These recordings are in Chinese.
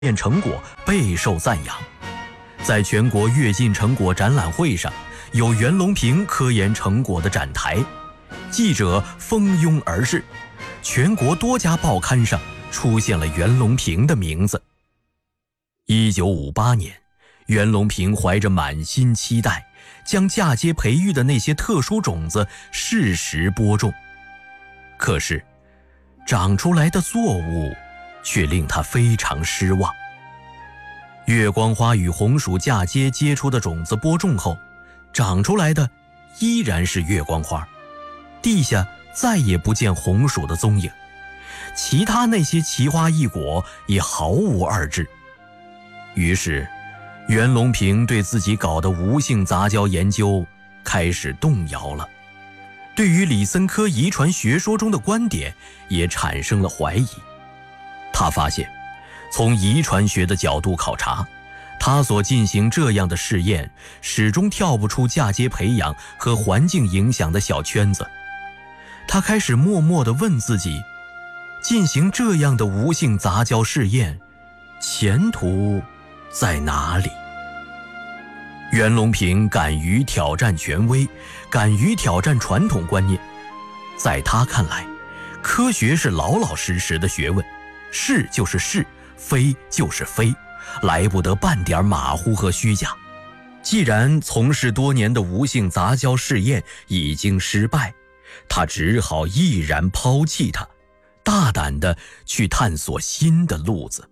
验成果备受赞扬。在全国跃进成果展览会上，有袁隆平科研成果的展台，记者蜂拥而至，全国多家报刊上出现了袁隆平的名字。1958年，袁隆平怀着满心期待，将嫁接培育的那些特殊种子适时播种。可是，长出来的作物却令他非常失望。月光花与红薯嫁接接出的种子播种后，长出来的依然是月光花，地下再也不见红薯的踪影，其他那些奇花异果也毫无二致。于是，袁隆平对自己搞的无性杂交研究开始动摇了，对于李森科遗传学说中的观点也产生了怀疑。他发现，从遗传学的角度考察，他所进行这样的试验始终跳不出嫁接培养和环境影响的小圈子。他开始默默地问自己，进行这样的无性杂交试验，前途在哪里？袁隆平敢于挑战权威，敢于挑战传统观念。在他看来，科学是老老实实的学问，是就是是，非就是非，来不得半点马虎和虚假。既然从事多年的无性杂交试验已经失败，他只好毅然抛弃它，大胆地去探索新的路子。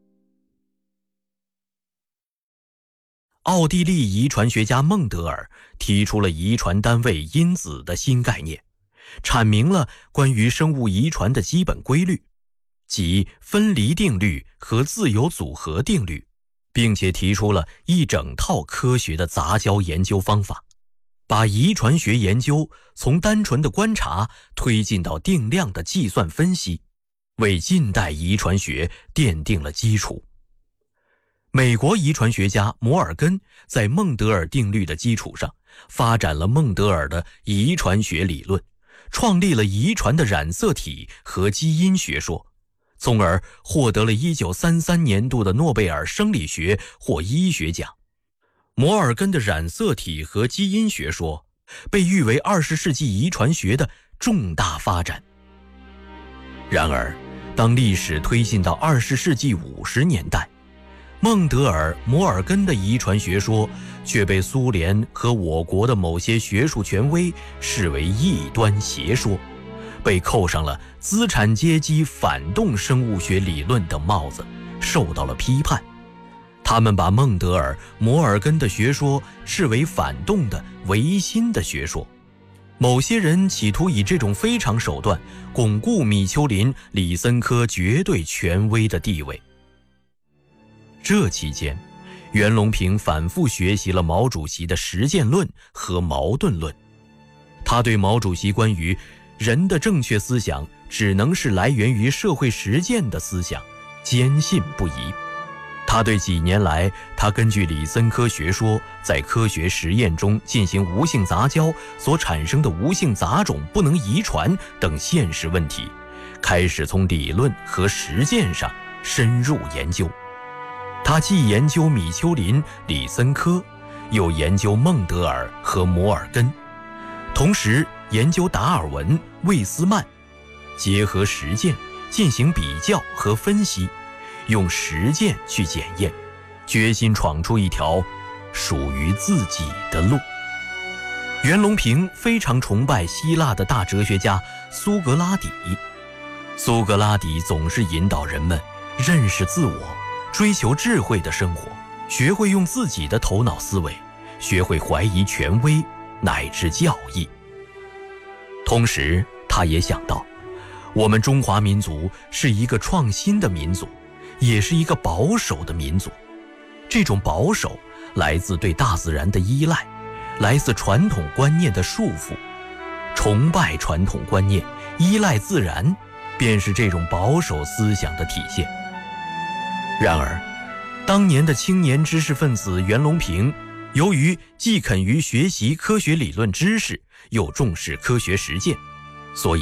奥地利遗传学家孟德尔提出了遗传单位因子的新概念，阐明了关于生物遗传的基本规律，即分离定律和自由组合定律，并且提出了一整套科学的杂交研究方法，把遗传学研究从单纯的观察推进到定量的计算分析，为近代遗传学奠定了基础。美国遗传学家摩尔根在孟德尔定律的基础上发展了孟德尔的遗传学理论，创立了遗传的染色体和基因学说，从而获得了1933年度的诺贝尔生理学或医学奖。摩尔根的染色体和基因学说被誉为20世纪遗传学的重大发展。然而，当历史推进到20世纪50年代，孟德尔、摩尔根的遗传学说却被苏联和我国的某些学术权威视为异端邪说，被扣上了资产阶级反动生物学理论等帽子，受到了批判。他们把孟德尔、摩尔根的学说视为反动的唯心的学说。某些人企图以这种非常手段巩固米丘林、李森科绝对权威的地位。这期间，袁隆平反复学习了毛主席的实践论和矛盾论。他对毛主席关于人的正确思想只能是来源于社会实践的思想坚信不疑。他对几年来他根据李森科学说在科学实验中进行无性杂交所产生的无性杂种不能遗传等现实问题，开始从理论和实践上深入研究。他既研究米丘林、李森科，又研究孟德尔和摩尔根，同时研究达尔文、魏斯曼，结合实践进行比较和分析，用实践去检验，决心闯出一条属于自己的路。袁隆平非常崇拜希腊的大哲学家苏格拉底，苏格拉底总是引导人们认识自我，追求智慧的生活，学会用自己的头脑思维，学会怀疑权威乃至教义。同时，他也想到，我们中华民族是一个创新的民族，也是一个保守的民族。这种保守来自对大自然的依赖，来自传统观念的束缚。崇拜传统观念，依赖自然，便是这种保守思想的体现。然而，当年的青年知识分子袁隆平，由于既肯于学习科学理论知识，又重视科学实践，所以他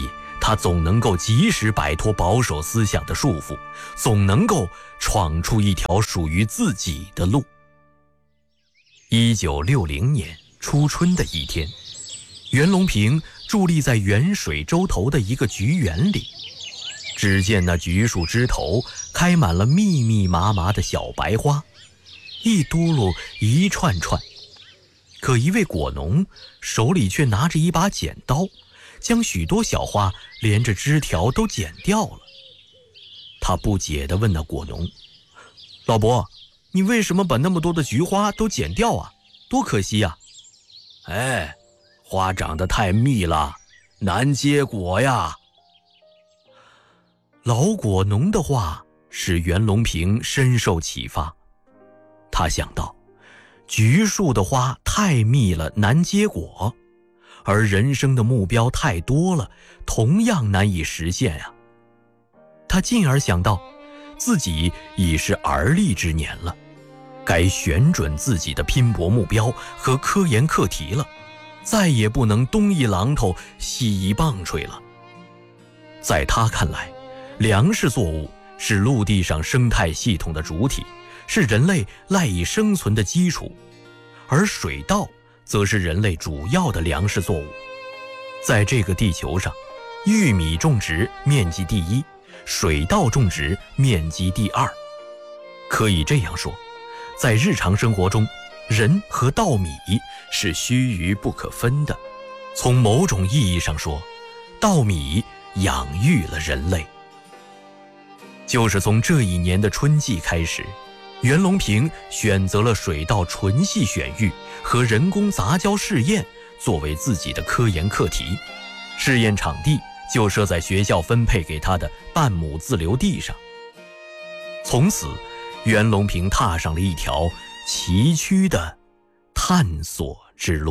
他总能够及时摆脱保守思想的束缚，总能够闯出一条属于自己的路。1960年初春的一天，袁隆平伫立在沅水洲头的一个菊园里，只见那菊树枝头开满了密密麻麻的小白花，一嘟噜一串串。可一位果农手里却拿着一把剪刀，将许多小花连着枝条都剪掉了。他不解地问那果农：老伯，你为什么把那么多的菊花都剪掉啊？多可惜呀！ 花长得太密了，难结果呀。 老果农的话使袁隆平深受启发。他想到，菊树的花太密了，难结果，而人生的目标太多了，同样难以实现呀。他进而想到，自己已是而立之年了，该选准自己的拼搏目标和科研课题了，再也不能东一榔头西一棒槌了。在他看来，粮食作物是陆地上生态系统的主体，是人类赖以生存的基础，而水稻则是人类主要的粮食作物。在这个地球上，玉米种植面积第一，水稻种植面积第二。可以这样说，在日常生活中，人和稻米是须臾不可分的。从某种意义上说，稻米养育了人类。就是从这一年的春季开始，袁隆平选择了水稻纯系选育和人工杂交试验作为自己的科研课题，试验场地就设在学校分配给他的半亩自留地上。从此，袁隆平踏上了一条崎岖的探索之路。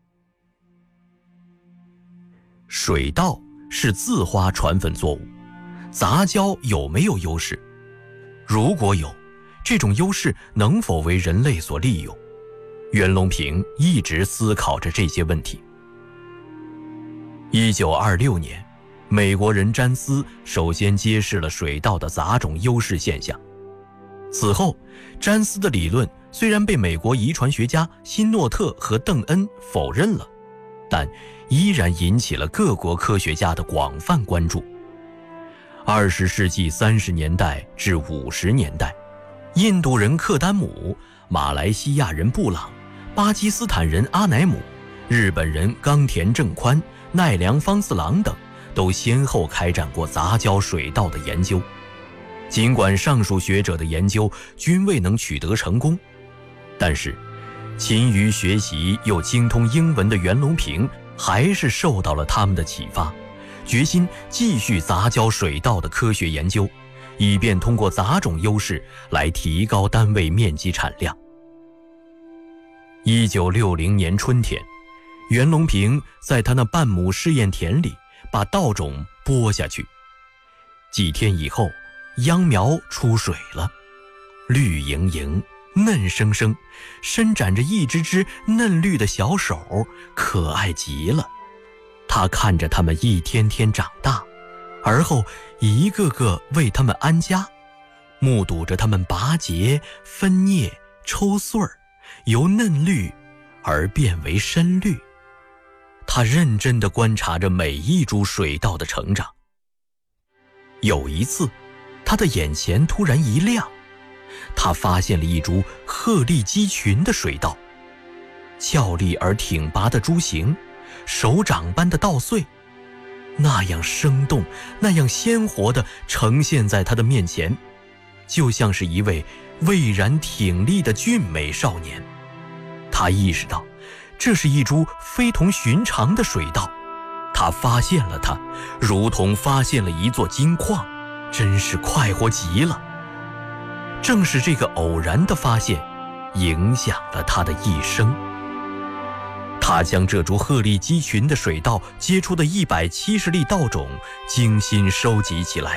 水稻是自花传粉作物，杂交有没有优势？如果有，这种优势能否为人类所利用？袁隆平一直思考着这些问题。1926年，美国人詹斯首先揭示了水稻的杂种优势现象。此后，詹斯的理论虽然被美国遗传学家辛诺特和邓恩否认了，但依然引起了各国科学家的广泛关注。20世纪30年代至50年代，印度人克丹姆、马来西亚人布朗、巴基斯坦人阿乃姆、日本人冈田正宽、奈良芳次郎等都先后开展过杂交水稻的研究。尽管上述学者的研究均未能取得成功，但是勤于学习又精通英文的袁隆平还是受到了他们的启发，决心继续杂交水稻的科学研究，以便通过杂种优势来提高单位面积产量。1960年春天，袁隆平在他那半亩试验田里把稻种播下去。几天以后，秧苗出水了，绿莹莹、嫩生生，伸展着一只只嫩绿的小手，可爱极了。他看着它们一天天长大，而后一个个为它们安家，目睹着它们拔节、分叶、抽穗儿，由嫩绿而变为深绿。他认真地观察着每一株水稻的成长。有一次，他的眼前突然一亮，他发现了一株鹤立鸡群的水稻，俏丽而挺拔的株形，手掌般的稻穗，那样生动，那样鲜活地呈现在他的面前，就像是一位蔚然挺立的俊美少年。他意识到，这是一株非同寻常的水稻，他发现了它，如同发现了一座金矿，真是快活极了。正是这个偶然的发现，影响了他的一生。他将这株鹤立鸡群的水稻结出的170粒稻种精心收集起来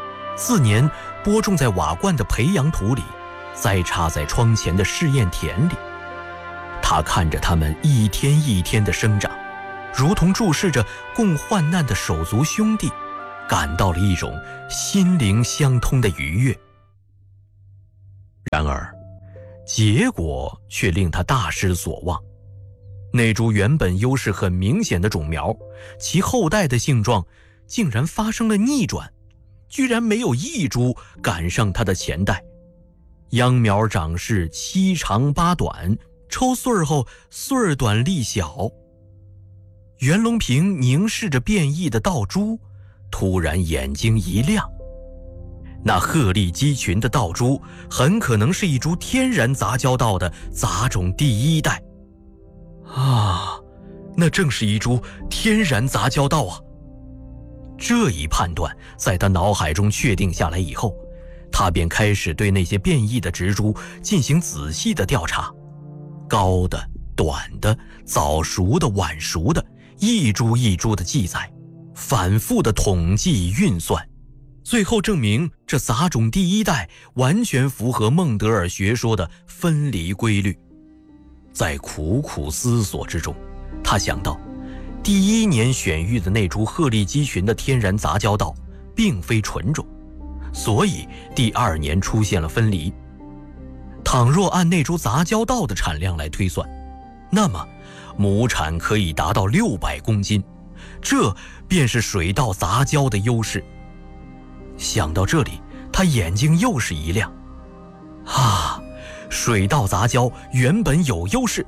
，4年播种在瓦罐的培养土里，栽插在窗前的试验田里。他看着它们一天一天的生长， 如同注视着共患难的手足兄弟，感到了一种心灵相通的愉悦。然而，结果却令他大失所望。那株原本优势很明显的种苗，其后代的性状竟然发生了逆转，居然没有一株赶上它的前代。秧苗长势七长八短，抽穗儿后穗儿短粒小。袁隆平凝视着变异的稻株，突然眼睛一亮，那鹤立鸡群的稻株很可能是一株天然杂交稻的杂种第一代。那正是一株天然杂交稻啊！这一判断在他脑海中确定下来以后，他便开始对那些变异的植株进行仔细的调查，高的、短的、早熟的、晚熟的，一株一株的记载，反复的统计运算，最后证明这杂种第一代完全符合孟德尔学说的分离规律。在苦苦思索之中，他想到第一年选育的那株鹤立鸡群的天然杂交稻并非纯种，所以第二年出现了分离。倘若按那株杂交稻的产量来推算，那么亩产可以达到600公斤，这便是水稻杂交的优势。想到这里，他眼睛又是一亮。水稻杂交原本有优势。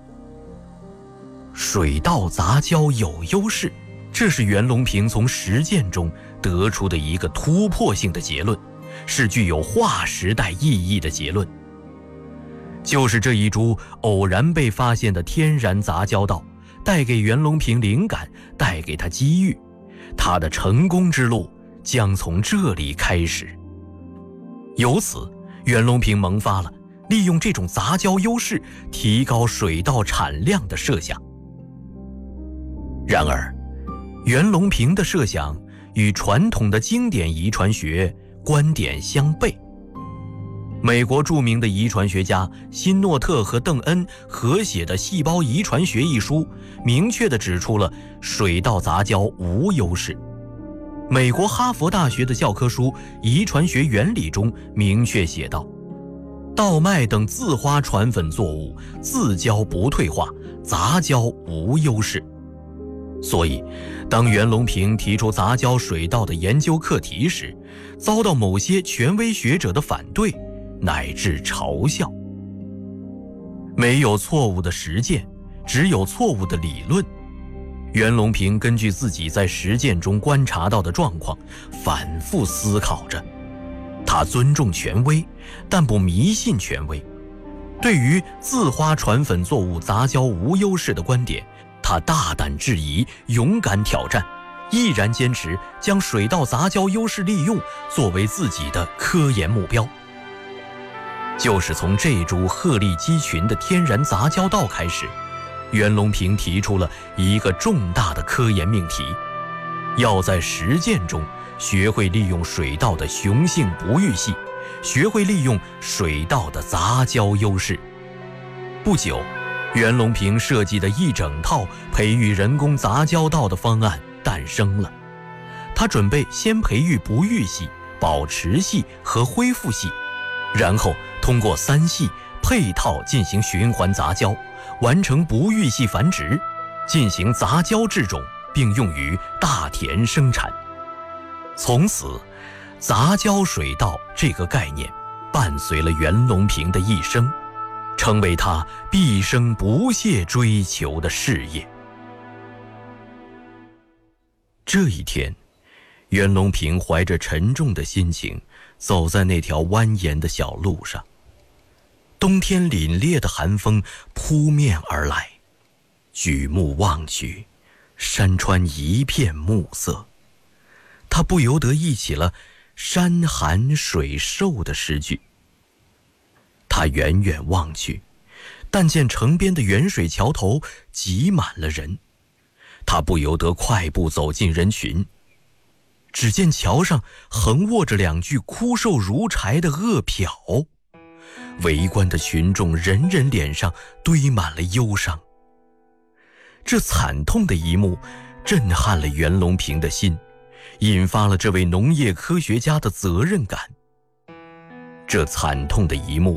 水稻杂交有优势，这是袁隆平从实践中得出的一个突破性的结论，是具有划时代意义的结论。就是这一株偶然被发现的天然杂交稻，带给袁隆平灵感，带给他机遇，他的成功之路将从这里开始。由此，袁隆平萌发了利用这种杂交优势提高水稻产量的设想。然而，袁隆平的设想与传统的经典遗传学观点相悖。美国著名的遗传学家辛诺特和邓恩合写的《细胞遗传学》一书，明确地指出了水稻杂交无优势。美国哈佛大学的教科书《遗传学原理》中明确写道，稻麦等自花传粉作物自交不退化，杂交无优势。所以，当袁隆平提出杂交水稻的研究课题时，遭到某些权威学者的反对，乃至嘲笑。没有错误的实践，只有错误的理论。袁隆平根据自己在实践中观察到的状况，反复思考着。他尊重权威，但不迷信权威。对于自花传粉作物杂交无优势的观点，他大胆质疑，勇敢挑战，毅然坚持将水稻杂交优势利用作为自己的科研目标。就是从这株鹤立鸡群的天然杂交稻开始，袁隆平提出了一个重大的科研命题，要在实践中学会利用水稻的雄性不育系，学会利用水稻的杂交优势。不久，袁隆平设计的一整套培育人工杂交稻的方案诞生了。他准备先培育不育系、保持系和恢复系，然后通过3系配套进行循环杂交，完成不育系繁殖，进行杂交制种，并用于大田生产。从此，杂交水稻这个概念伴随了袁隆平的一生，成为他毕生不懈追求的事业。这一天，袁隆平怀着沉重的心情走在那条蜿蜒的小路上。冬天凛冽的寒风扑面而来，举目望去，山川一片暮色。他不由得忆起了山寒水瘦的诗句。他远远望去，但见城边的远水桥头挤满了人。他不由得快步走进人群，只见桥上横卧着2具枯瘦如柴的恶殍，围观的群众人人脸上堆满了忧伤。 这惨痛的一幕震撼了袁隆平的心，引发了这位农业科学家的责任感。这惨痛的一幕